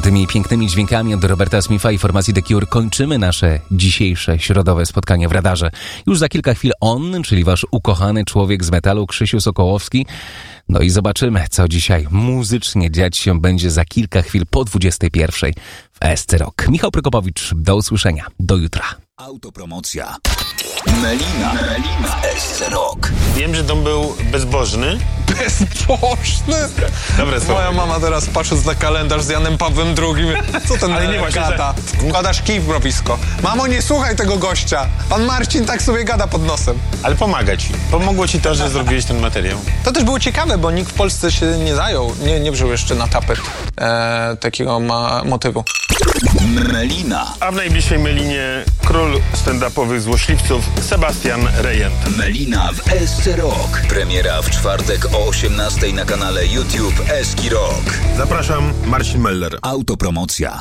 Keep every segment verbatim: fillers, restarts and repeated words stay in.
Tymi pięknymi dźwiękami od Roberta Smitha i formacji The Cure kończymy nasze dzisiejsze środowe spotkanie w radarze. Już za kilka chwil on, czyli wasz ukochany człowiek z metalu Krzysiu Sokołowski. No i zobaczymy, co dzisiaj muzycznie dziać się będzie za kilka chwil po dwudziestej pierwszej w E S C Rock. Michał Prokopowicz, do usłyszenia. Do jutra. Autopromocja. Melina. Melina w E S C Rock. Wiem, że dom był bezbożny. Bezbożny? Dobre słowo. Moja mama teraz patrząc na kalendarz z Janem Pawłem drugim. Co ten Ale nie właśnie, gada? Wkładasz kij w mrowisko. Mamo, nie słuchaj tego gościa. Pan Marcin tak sobie gada pod nosem. Ale pomaga ci. Pomogło ci to, że zrobiłeś ten materiał. To też było ciekawe, bo nikt w Polsce się nie zajął, nie, nie wziął jeszcze na tapet e, takiego ma, motywu. Melina. A w najbliższej Melinie król stand-upowych złośliwców Sebastian Rejent. Melina w E S C Rock. Premiera w czwartek o osiemnastej na kanale YouTube Eski Rock. Zapraszam, Marcin Meller. Autopromocja.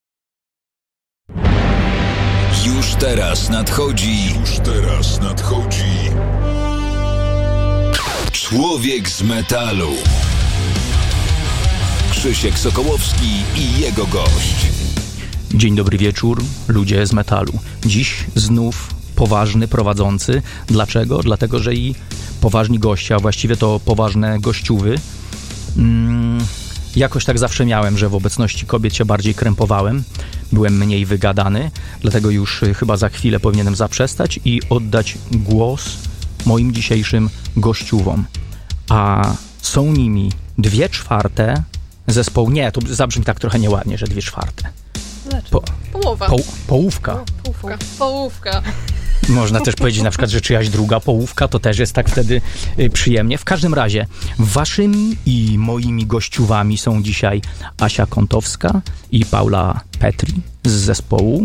Już teraz nadchodzi. Już teraz nadchodzi. Człowiek z metalu. Krzysiek Sokołowski i jego gość. Dzień dobry wieczór, ludzie z metalu. Dziś znów poważny prowadzący. Dlaczego? Dlatego, że i poważni goście, a właściwie to poważne gościuwy. Mm, jakoś tak zawsze miałem, że w obecności kobiet się bardziej krępowałem. Byłem mniej wygadany, dlatego już chyba za chwilę powinienem zaprzestać i oddać głos moim dzisiejszym gościuwom. A są nimi dwie czwarte zespołu. Nie, to zabrzmi tak trochę nieładnie, że dwie czwarte. Po, Połowa. Po, połówka. Połówka. Połówka. Można też powiedzieć na przykład, że czyjaś druga połówka, to też jest tak wtedy y, przyjemnie. W każdym razie waszymi i moimi gościuwami są dzisiaj Asia Kątowska i Paula Petri z zespołu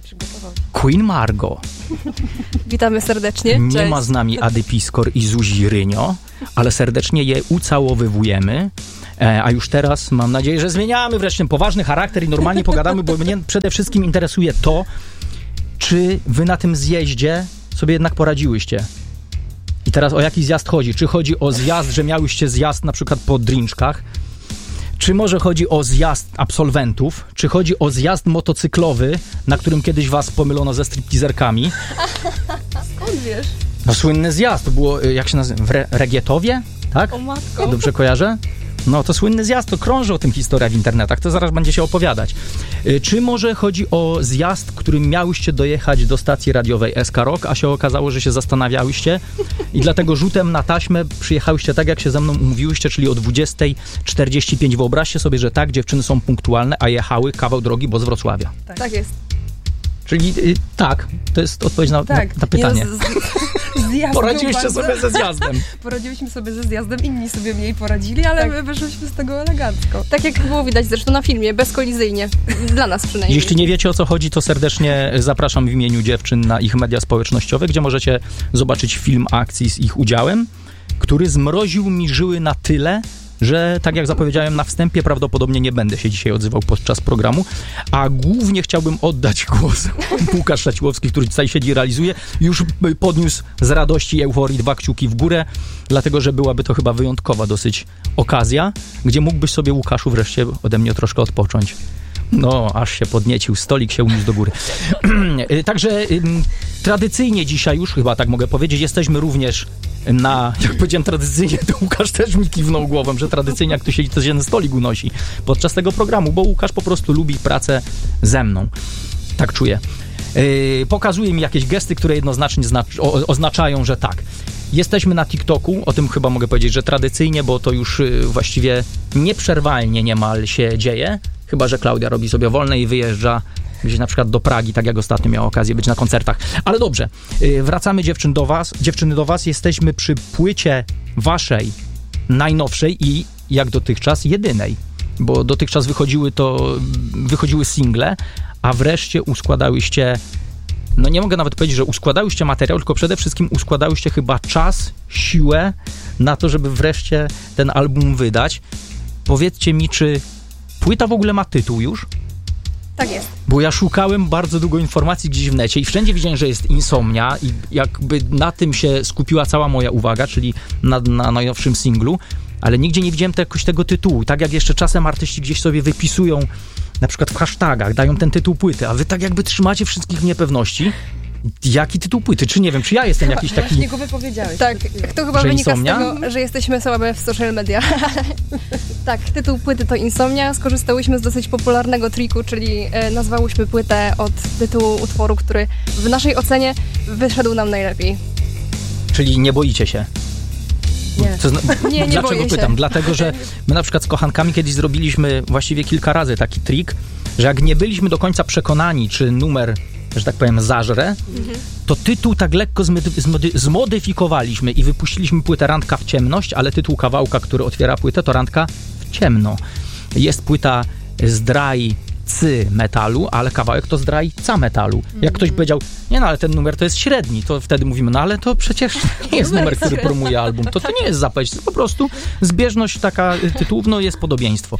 Queen Margo. Witamy serdecznie. Nie Cześć. ma z nami Ady Piskor i Zuzi Rynio, ale serdecznie je ucałowywujemy. A już teraz mam nadzieję, że zmieniamy wreszcie ten poważny charakter i normalnie pogadamy, bo mnie przede wszystkim interesuje to, czy wy na tym zjeździe sobie jednak poradziłyście. I teraz o jaki zjazd chodzi? Czy chodzi o zjazd, że miałyście zjazd na przykład po drinczkach? Czy może chodzi o zjazd absolwentów? Czy chodzi o zjazd motocyklowy, na którym kiedyś was pomylono ze stripteaserkami? Skąd wiesz? No słynny zjazd, to było, jak się nazywa, w Re- Regietowie? Tak? O matko. Dobrze kojarzę? No to słynny zjazd, to krąży o tym historia w internetach, to zaraz będzie się opowiadać. Czy może chodzi o zjazd, którym miałyście dojechać do stacji radiowej S K Rock, a się okazało, że się zastanawiałyście i dlatego rzutem na taśmę przyjechałyście tak, jak się ze mną umówiłyście, czyli o dwudziestej czterdzieści pięć. Wyobraźcie sobie, że tak, dziewczyny są punktualne, a jechały kawał drogi, bo z Wrocławia. Tak, tak jest. Czyli y, tak, to jest odpowiedź na, Tak. na, na pytanie. Nie, no, z, z, zjazd Poradziłyście bardzo... sobie ze zjazdem. Poradziłyśmy sobie ze zjazdem, inni sobie mniej poradzili, ale tak. My wyszłyśmy z tego elegancko. Tak jak było widać zresztą na filmie, bezkolizyjnie. Dla nas przynajmniej. Jeśli nie wiecie, o co chodzi, to serdecznie zapraszam w imieniu dziewczyn na ich media społecznościowe, gdzie możecie zobaczyć film akcji z ich udziałem, który zmroził mi żyły na tyle, że tak jak zapowiedziałem na wstępie, prawdopodobnie nie będę się dzisiaj odzywał podczas programu, a głównie chciałbym oddać głos Łukasz Szaciłowski, który tutaj siedzi i realizuje, już podniósł z radości i euforii dwa kciuki w górę, dlatego, że byłaby to chyba wyjątkowa dosyć okazja, gdzie mógłbyś sobie, Łukaszu, wreszcie ode mnie troszkę odpocząć. No, aż się podniecił, stolik się uniósł do góry. Także ym, tradycyjnie dzisiaj już, chyba tak mogę powiedzieć, jesteśmy również na, jak powiedziałem tradycyjnie, to Łukasz też mi kiwnął głową, że tradycyjnie jak tu siedzi, to się ten stolik unosi podczas tego programu, bo Łukasz po prostu lubi pracę ze mną. Tak czuję. Yy, pokazuje mi jakieś gesty, które jednoznacznie znacz- o, oznaczają, że tak. Jesteśmy na TikToku, o tym chyba mogę powiedzieć, że tradycyjnie, bo to już yy, właściwie nieprzerwalnie niemal się dzieje, chyba że Klaudia robi sobie wolne i wyjeżdża gdzieś na przykład do Pragi, tak jak ostatnio miała okazję być na koncertach. Ale dobrze, yy, wracamy dziewczyn do was, dziewczyny do was, jesteśmy przy płycie waszej najnowszej i jak dotychczas jedynej, bo dotychczas wychodziły to, wychodziły single, a wreszcie uskładałyście, no nie mogę nawet powiedzieć, że uskładałyście materiał, tylko przede wszystkim uskładałyście chyba czas, siłę na to, żeby wreszcie ten album wydać. Powiedzcie mi, czy płyta w ogóle ma tytuł już? Tak jest. Bo ja szukałem bardzo długo informacji gdzieś w necie i wszędzie widziałem, że jest Insomnia i jakby na tym się skupiła cała moja uwaga, czyli na, na najnowszym singlu, ale nigdzie nie widziałem te, jakoś tego tytułu. Tak jak jeszcze czasem artyści gdzieś sobie wypisują, na przykład w hashtagach, dają ten tytuł płyty, a wy tak jakby trzymacie wszystkich w niepewności. Jaki tytuł płyty? Czy nie wiem, czy ja jestem jakiś taki... Właśnie go wypowiedziałeś. Tak, to chyba Że wynika Insomnia? z tego, że jesteśmy słabe w social media. Tak, tytuł płyty to Insomnia. Skorzystałyśmy z dosyć popularnego triku, czyli e, nazwałyśmy płytę od tytułu utworu, który w naszej ocenie wyszedł nam najlepiej. Czyli nie boicie się? Nie. To zna... Nie, nie Dlaczego boję się. pytam? Dlatego, że my na przykład z kochankami kiedyś zrobiliśmy właściwie kilka razy taki trik, że jak nie byliśmy do końca przekonani, czy numer, że tak powiem, zażre, mhm. to tytuł tak lekko zmody- zmody- zmodyfikowaliśmy i wypuściliśmy płytę Randka w ciemność, ale tytuł kawałka, który otwiera płytę, to Randka w ciemno. Jest płyta z dry cy metalu, ale kawałek to z dry ca metalu. Jak mm. ktoś powiedział, nie no, ale ten numer to jest średni, to wtedy mówimy, no ale to przecież nie jest numer, który promuje album. To, to nie jest zapowiedź, to po prostu zbieżność taka tytułów, no jest podobieństwo.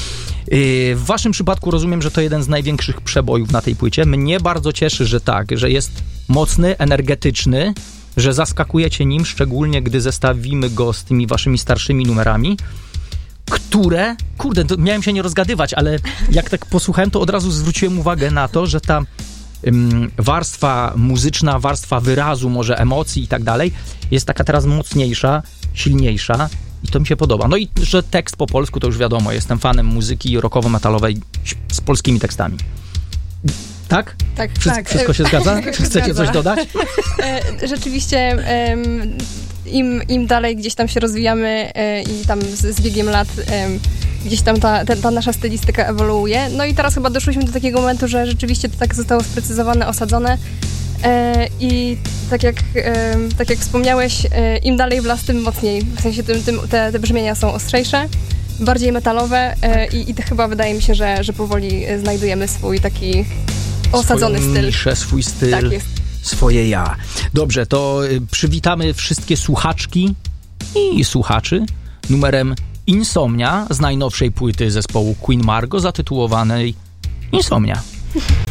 W waszym przypadku rozumiem, że to jeden z największych przebojów na tej płycie. Mnie bardzo cieszy, że tak, że jest mocny, energetyczny, że zaskakujecie nim, szczególnie gdy zestawimy go z tymi waszymi starszymi numerami, które, kurde, miałem się nie rozgadywać, ale jak tak posłuchałem, to od razu zwróciłem uwagę na to, że ta ym, warstwa muzyczna, warstwa wyrazu, może emocji i tak dalej, jest taka teraz mocniejsza, silniejsza i to mi się podoba. No i że tekst po polsku, to już wiadomo, jestem fanem muzyki rockowo-metalowej z polskimi tekstami. Tak? Tak, Wszy- tak. Wszystko się zgadza? Wszystko Czy się chcecie zgadza. coś dodać? E, Rzeczywiście em, im, im dalej gdzieś tam się rozwijamy e, i tam z, z biegiem lat em, gdzieś tam ta, ta, ta nasza stylistyka ewoluuje. No i teraz chyba doszłyśmy do takiego momentu, że rzeczywiście to tak zostało sprecyzowane, osadzone e, i tak jak, e, tak jak wspomniałeś, e, im dalej w las, tym mocniej. W sensie tym, tym, te, te brzmienia są ostrzejsze, bardziej metalowe e, i, i to chyba wydaje mi się, że, że powoli znajdujemy swój taki osadzony Swoją styl. niszę, swój styl. Tak jest. Swoje ja. Dobrze, to y, przywitamy wszystkie słuchaczki i słuchaczy numerem Insomnia z najnowszej płyty zespołu Queen Margo zatytułowanej Insomnia.